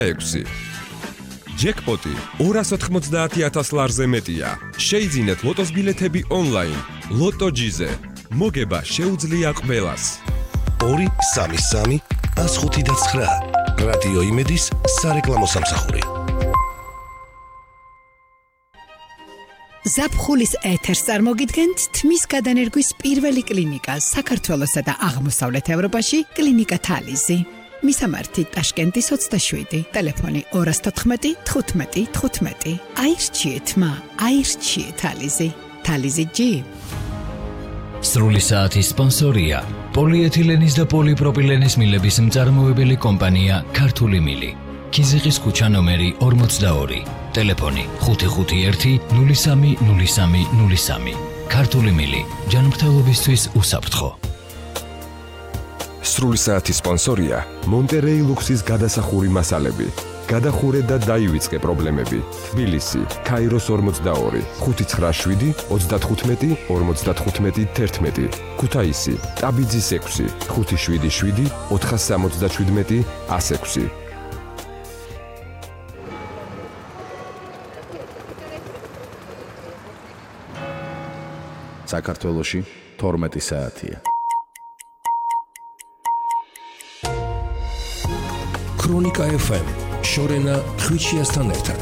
6. ჯეკპოტი 290,000 ლარზე მეტია. შეიძინეთ ლოტოს ბილეთები ონლაინ. ლოტოჯიზე. მოგება შეუძლია ყველას. 233 159 რადიო იმედის სარეკლამო სამსახური. ზაფხულის ეთერს წარმოგიდგენთ თმის გადანერგვის პირველი კლინიკა საქართველოსა და აღმოსავლეთ ევროპაში კლინიკა თალიზი. მისამართი ტაშკენტის 27, ტელეფონი 214 15 15. აირჩიეთ თალიზი. თალიზი G. სრული საათის სპონსორია პოლიეთილენის და პოლიპროპილენის მილების მწარმოებელი კომპანია ქართული მილი. ქიზიყის ქუჩა ნომერი 42, ტელეფონი 551 03 03 03. ქართული მილი, ჯანმრთელობისთვის უსაფრთხო. სრული საათის სპონსორია მონტერეი ლუქსის გადასახური მასალები. გადახურე და დაივიწყე პრობლემები. თბილისი, ქაიროს 42, 597 35 55 11. ქუთაისი, ტაბიძის 6, 577 477 106. საქართველოში 12 საათია. ქრონიკა FM შორენა ხვიჩიასთან ერთად.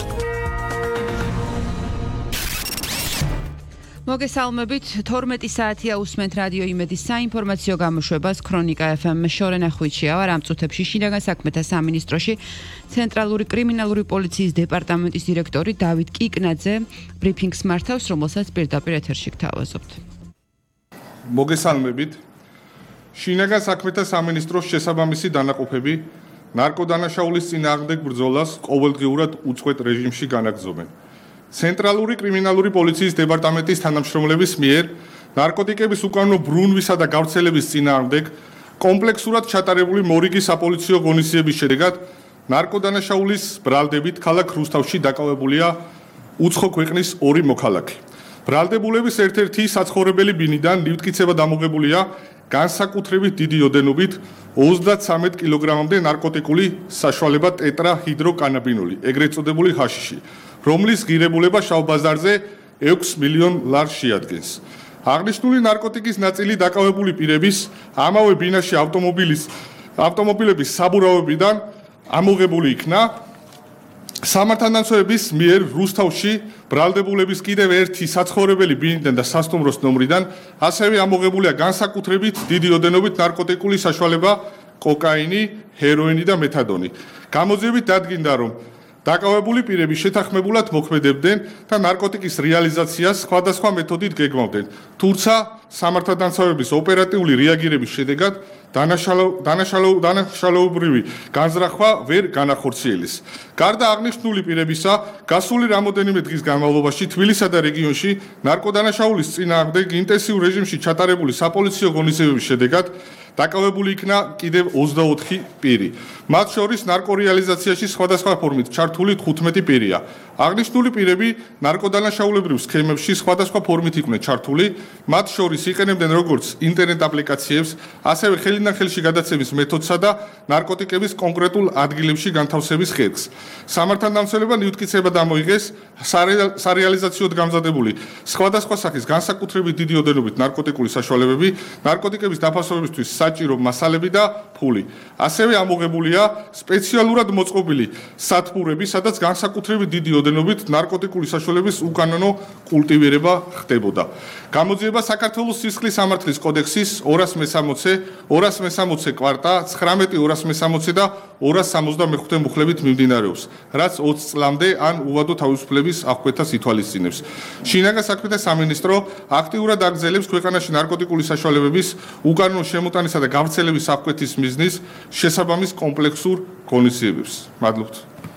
მოგესალმებით, 12 საათია უსმენთ რადიო იმედის საინფორმაციო გამოშვებას ქრონიკა FM შორენა ხვიჩია ვარ. ამ წუთებში შინაგან საქმეთა სამინისტროში ცენტრალური კრიმინალური პოლიციის დეპარტამენტის დირექტორი დავით კიკნაძე ბრიფინგს მართავს, რომელსაც პირდაპირ ეთერში გთავაზობთ. მოგესალმებით. შინაგან საქმეთა სამინისტროს შესაბამისი დანაყოფები ნარკოდანაშაულის წინააღმდეგ ბრძოლას ყოველდღიურად უწყვეტ რეჟიმში განაგრძობენ. ცენტრალური კრიმინალური პოლიციის დეპარტამენტის თანამშრომლების მიერ ნარკოტიკების უკანონო ბრუნვისა და გავრცელების წინააღმდეგ კომპლექსურად ჩატარებული მორიგი საპოლიციო ღონისძიების შედეგად ნარკოდანაშაულის ბრალდებით ქალაქ რუსთავში დაკავებულია უცხო ქვეყნის 2 მოქალაქე. ბრალდებულების ერთ-ერთი საცხოვრებელი ბინიდან ლიფტკიცება დამოღებულია განსაკუთრებით დიდი ოდენობით 33 კილოგრამამდე ნარკოტიკული საშუალება ტეტრაჰიდროკანაბინოლი, ეგრეთ წოდებული ჰაშიში, რომლის ღირებულება შავ ბაზარზე 6 მილიონ ლარს შეადგენს. აღნიშნული ნარკოტიკის ნაწილი დაკავებული პირების ამავე ბინაში ავტომობილების საბურავებიდან ამოღებული იქნა. სამართალდამცავების მიერ რუსთავში ბრალდებულების კიდევ ერთი საცხოვრებელი ბინიდან და სასტუმროს ნომრიდან ასევე ამოღებულია განსაკუთრებით დიდი ოდენობით ნარკოტიკული საშუალება კოკაინი, ჰეროინი და მეთადონი. გამოძიებით დადგინდა, რომ დაკავებული პირები შეთანხმებულად მოქმედებდნენ და ნარკოტიკის რეალიზაციას სხვადასხვა მეთოდით გეგმავდნენ. თუმცა სამართალდამცავების ოპერატიული რეაგირების შედეგად დანაშაულებრივი განზრახვა ვერ განახორციელეს. გარდა აღნიშნული პირებისა, გასული რამოდენიმე დღის განმავლობაში თბილისსა და რეგიონში ნარკოდანაშაულის წინააღმდეგ ინტენსიურ რეჟიმში ჩატარებული საპოლიციო ღონისძიებების შედეგად დაკავებული იქნა კიდევ 24 პირი. მათ შორის ნარკორეალიზაციაში სხვადასხვა ფორმით ჩართული 15 პირია. აღნიშნული პირები ნარკოდანაშაულებრივ სქემებში სხვადასხვა ფორმით იყვნენ ჩართული, მათ შორის იყენებდნენ როგორც ინტერნეტ აპლიკაციებს, ასევე ხელიდან ხელში გადაცემის მეთოდსა და ნარკოტიკების კონკრეტულ ადგილებში განთავსების ხერხს. სამართალდამცველებმა ლიფტკიცება დამოიღეს სარეალიზაციოდ გამზადებული სხვადასხვა სახის განსაკუთრებით დიდი ოდენობით ნარკოტიკული საშუალებები, ნარკოტიკების დაფასებისთვის საჭირო მასალები და ფული. ასევე ამოღებულია სპეციალურად მოწყობილი სათბურები, სადაც განსაკუთრებით დიდი ოდენობით ნარკოტიკული საშუალების უკანონო კულტივირება ხდებოდა. გამოძიება საქართველოს სისხლის სამართლის კოდექსის 260, 260 კვარტა, 19, 260 და 275 მუხლებით მიმდინარეობს, რაც 20 წლამდე ან უვადო თავისუფლების აღკვეთას ითვალისწინებს. შინაგან საქმეთა სამინისტრო აქტიურად აგრძელებს ქვეყანაში ნარკოტიკული საშუალებების უკანონო შემოტანისა და გავრცელების აღკვეთის მიზნის შესაბამის კომპლექსურ ღონისძიებებს. მადლობთ.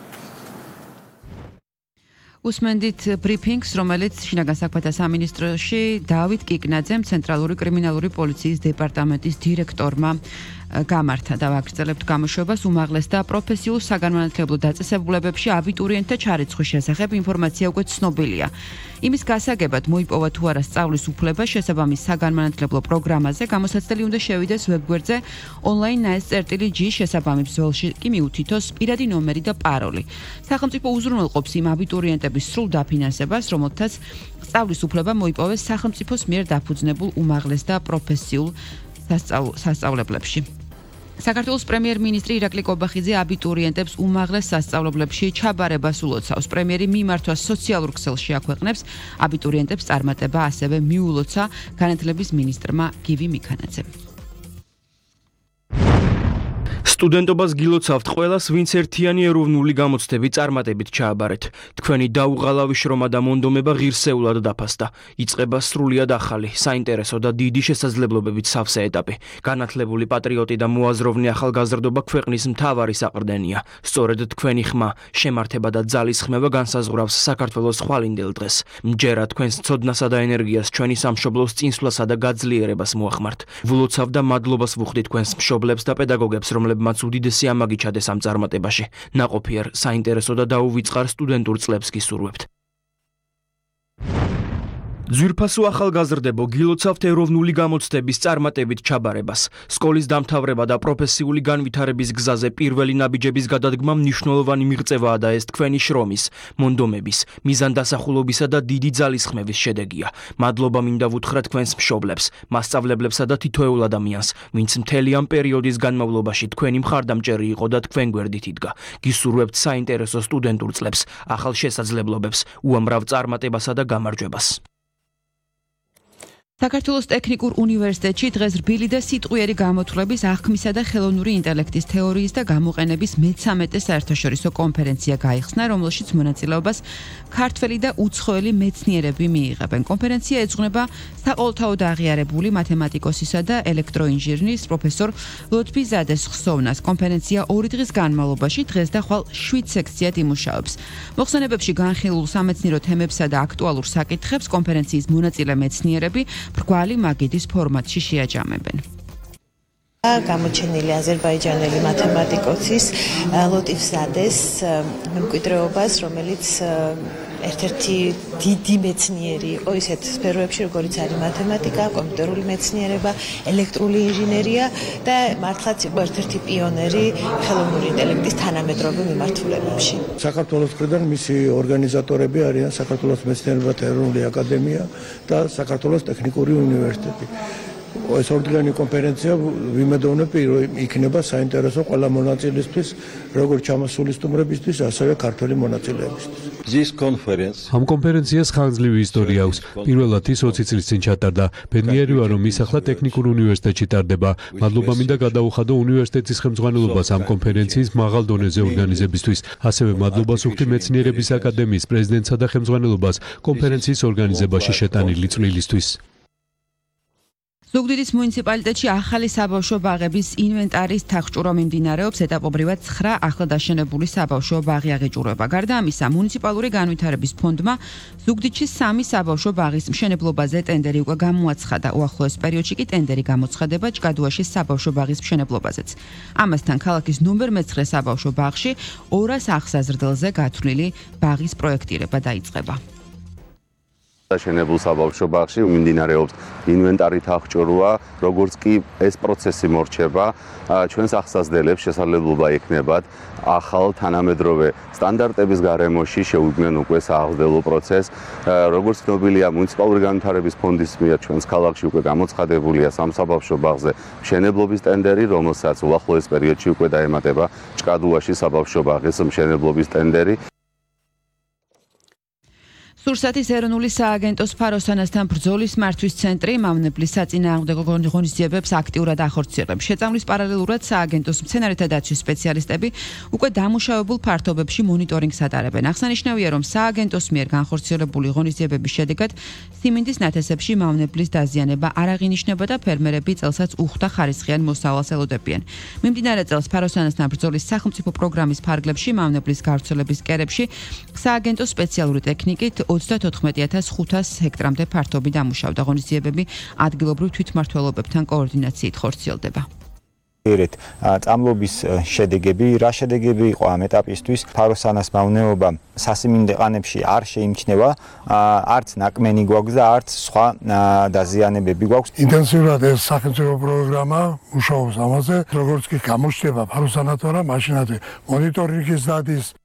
უსმენდით ბრიფინგს, რომელიც შინაგან საქმეთა სამინისტროში დავით კიკნაძემ, ცენტრალური კრიმინალური პოლიციის დეპარტამენტის დირექტორმა გამართა და ვაგრძელებთ გამოშვებას უმაღლეს და პროფესიულ საგანმანათლებლო დაწესებულებებში აბიტურიენტთა ჩარიცხვის შესახებ ინფორმაცია უკვე ცნობილია. იმის გასაგებად მოიპოვა თუ არა სწავლის უფლება შესაბამის საგანმანათლებლო პროგრამაზე გამოსაცდელი უნდა შევიდეს ვებგვერდზე ონლაინ NAES.G შესაბამის ბრძოლში კი მიუთითოს პირადი ნომერი და პაროლი. სახელმწიფო უზრუნველყოფს იმ აბიტურიენტების სრულ დაფინანსებას, რომელთაც სწავლის უფლება მოიპოვეს სახელმწიფოს მიერ დაფუძნებულ უმაღლეს და პროფესიულ სასწავლებლებში. საქართველოს პრემიერ-მინისტრი ირაკლი კობახიძე აბიტურიენტებს უმაღლეს სასწავლებლებში ჩაბარებას ულოცავს. პრემიერი მიმართვა სოციალურ ქსელში აქვეყნებს, აბიტურიენტებს წარმატება ასევე მიულოცა განათლების მინისტრმა გივი მიქანაძემ. სტუდენტობას გილოცავთ ყველას, ვინც ერთიანი ეროვნული გამოცდებით წარმატებით ჩააბარეთ. თქვენი დაუღალავი შრომა და მონდომება ღირსეულად დაფასდა. იწყება სრულიად ახალი, საინტერესო და დიდი შესაძლებლობებით სავსე ეტაპი. განათლებული პატრიოტი და მოაზროვნე ახალგაზრდობა ქვეყნის მთავარი საყრდენია. სწორედ თქვენი ხმა, შემართება და ძალის ხმევა განსაზღვრავს საქართველოს ხვალინდელ დღეს. მჯერა თქვენს ცოდნასა და ენერგიას ჩვენი სამშობლოს წინსვლასა და გაძლიერებას მოახმართ. ვლოცავ და მადლობას ვუხდი თქვენს მშობლებს და პედაგოგებს, რომლებმაც უდიდესი ამაგი ჩადეს ამ წარმატებაში. ნაყოფიერ, საინტერესო და დაუვიწყარ სტუდენტურ წლებს გისურვებთ. ძვირფასო ახალგაზრდებო, გილოცავთ ეროვნული გამოცდების წარმატებით ჩაბარებას. სკოლის დამთავრება და პროფესიული განვითარების გზაზე პირველი ნაბიჯების გადადგმა მნიშვნელოვანი მიღწევაა და ეს თქვენი შრომის, მონდომების, მიზანდასახულობისა და დიდი ძალის ხმევის შედეგია. მადლობა მინდა ვუთხრა თქვენს მშობლებს, მასწავლებლებსა და თითოეულ ადამიანს, ვინც მთელი ამ პერიოდის განმავლობაში თქვენი მხარდამჭერი იყო და თქვენ გვერდით იდგა. გისურვებთ საინტერესო სტუდენტურ წლებს, ახალ შესაძლებლობებს, უამრავ წარმატებასა და გამარჯვებას. საქართველოს ტექნიკურ უნივერსიტეტში დღეს რბილი და სიტყვიერი გამოთვლების აღქმისა და ხელოვნური ინტელექტის თეორიის და გამოყენების მე-13 საერთაშორისო კონფერენცია გაიხსნა, რომელშიც მონაწილეობას ქართველი და უცხოელი მეცნიერები მიიღებენ. კონფერენცია ეძღვნება საყოველთაოდ აღიარებული მათემატიკოსისა და ელექტროინჟინრის პროფესორ ლოთფი ზადეს ხსოვნას. კონფერენცია 2 დღის განმავლობაში დღეს და ხვალ 7 სექციად იმუშავებს. მოხსენებებში განხილულ სამეცნიერო თემებსა და აქტუალურ საკითხებს კონფერენციის მონაწილე მეცნიერები ბრგვალი მაგიდის ფორმატში შეაჯამებენ. გამოჩენილი აზერბაიჯანელი მათემატიკოსის ლოტიფ ზადეს მემკვიდრეობას, რომელიც ერთ-ერთი დიდი მეცნიერი იყო ისეთ სფეროებში, როგორიც არის მათემატიკა, კომპიუტერული მეცნიერება, ელექტრული ინჟინერია და მართლაც იყო ერთ-ერთი პიონერი ხელოვნური ინტელექტის თანამედროვე მიმართულებებში. საქართველოს მხრიდან მისი ორგანიზატორები არიან საქართველოს მეცნიერებათა ეროვნული აკადემია და საქართველოს ტექნიკური უნივერსიტეტი. ეს ორდღიანი კონფერენცია ვიმედოვნებ იქნება საინტერესო ყველა მონაწილისთვის, როგორც ჩამოსული სტუმრებისთვის, ასევე ქართველი მონაწილეებისთვის. ამ კონფერენციას ხანგრძლივი ისტორია აქვს. პირველად ის 20 წლის წინ ჩატარდა. ბედნიერი ვარ, რომ ის ახლა ტექნიკურ უნივერსიტეტში ტარდება. მადლობა მინდა გადაუხადო უნივერსიტეტის ხელმძღვანელობას ამ კონფერენციის მაღალ დონეზე ორგანიზებისთვის. ასევე მადლობას ვუხდი მეცნიერების აკადემიის პრეზიდენტსა და ხელმძღვანელობას კონფერენციის ორგანიზებაში შეტანილი წვლილისთვის. ზუგდიდის მუნიციპალიტეტში ახალი საბავშვო ბაღების ინვენტარის თხჭურვა მიმდინარეობს, ეტაპობრივად 9 ახლადაშენებული საბავშვო ბაღი აღიჭურება. გარდა ამისა, მუნიციპალური განვითარების ფონდმა ზუგდიდში 3 საბავშვო ბაღის მშენებლობაზე ტენდერი უკვე გამოაცხადა. უახლოეს პერიოდში კი ტენდერი გამოცხადება ჭკადუაში საბავშვო ბაღის მშენებლობაზეც. ამასთან ქალაქის ნომერ 9 საბავშვო ბაღში 200 აღსაზრდელზე გათვლილი ბაღის პროექტირება დაიწყება. შენებულ საბავშვო ბაღში მიმდინარეობს ინვენტარით აღჭურვა, როგორც კი ეს პროცესი მორჩება, ჩვენს აღსაზრდელებს შესაძლებლობა ექნებათ ახალ თანამედროვე სტანდარტების გარემოში შეუდგნენ უკვე სააღრდელო პროცესს. როგორც ცნობილია, მუნიციპალური განვითარების ფონდის მიერ ჩვენს ქალაქში უკვე გამოცხადებულია სამსაბავშვო ბაღზე მშენებლობის ტენდერი, რომელსაც უახლოეს პერიოდში უკვე დაემატება ჭკადუაში საბავშვო ბაღის მშენებლობის ტენდერი. სურსათის ეროვნული სააგენტოს ფაროსანასთან ბრძოლის მართვის ცენტრი მავნებლის საწინააღმდეგო ღონისძიებებს აქტიურად ახორციელებს. შეწამვლის პარალელურად სააგენტოს მცენარეთა დაცვის სპეციალისტები უკვე დამუშავებულ ფართობებში მონიტორინგს ატარებენ. აღსანიშნავია, რომ სააგენტოს მიერ განხორციელებული ღონისძიებების შედეგად სიმინდის ნათესებში მავნებლის დაზიანება არ აღინიშნება და ფერმერები წელსაც უხვდა ხარისხიან მოსავალს ელოდებიან. მიმდინარე წელს ფაროსანასთან ბრძოლის სახელმწიფო პროგრამის ფარგლებში მავნებლის გავრცელების კერებში სააგენტოს სპეციალური ტექნიკით 34,500 ჰექტრამდე ფართობი დამუშავდა. ღონისძიებები ადგილობრივ თვითმმართველობებთან კოორდინაციით ხორციელდება. ერეთ წამლობის შედეგები, რა შედეგები იყო ამ ეტაპისთვის, ფაროსანას მავნეობა სასიმინდე ყანებში არ შეიმჩნევა, არც ნაკმენი გვაქვს და არც სხვა დაზიანებები გვაქვს. ინტენსიურად ეს სახელმწიფო პროგრამა მუშაობს ამაზე, როგორც კი გამოჩნდება ფაროსანათორა, მაშინათი მონიტორინგის დადის